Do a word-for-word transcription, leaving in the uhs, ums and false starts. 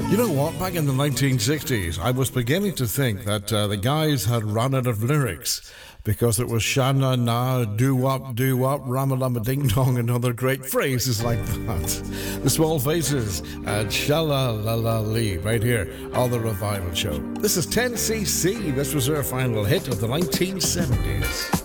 You know what? Back in the nineteen sixties, I was beginning to think that uh, the guys had run out of lyrics because it was Shanna Na, do wop, do wop, ramalama ding dong, and other great phrases like that. The Small Faces and Shala La La Lee right here on the Revival Show. This is ten C C. This was their final hit of the nineteen seventies.